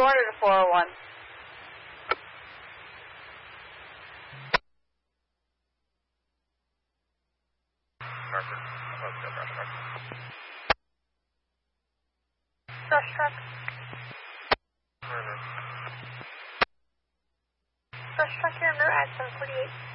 400 to 401. Harper. Let's go, brush truck. Brush truck. Harper. Brush truck, you're under at 748.